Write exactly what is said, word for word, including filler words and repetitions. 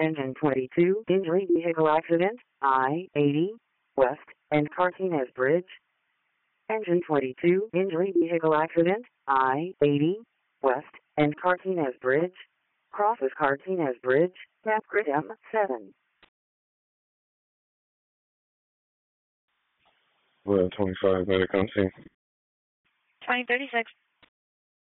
Engine twenty-two, injury vehicle accident, I eighty, west, and Cartines Bridge. Engine twenty-two, injury vehicle accident, I eighty, west, and Cartines Bridge. Crosses Cartines Bridge, Tap Grid M seven. Well, twenty-five, better come see. twenty thirty-six.